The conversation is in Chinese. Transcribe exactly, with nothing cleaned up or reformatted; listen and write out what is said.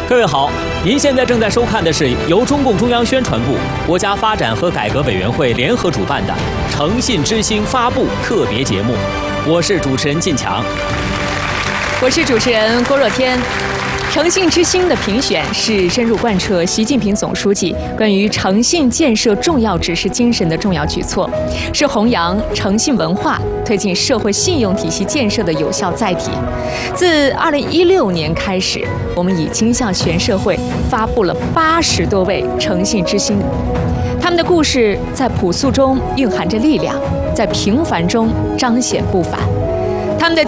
各位好，您现在正在收看的是由中共中央宣传部、国家发展和改革委员会联合主办的《诚信之星》发布特别节目，我是主持人靳强， 我是主持人郭若天。诚信之星的评选是深入贯彻习近平总书记关于诚信建设重要指示精神的重要举措，是弘扬诚信文化、推进社会信用体系建设的有效载体。自二零一六年开始，我们已经向全社会发布了八十多位诚信之星，他们的故事在朴素中蕴含着力量，在平凡中彰显不凡。他们的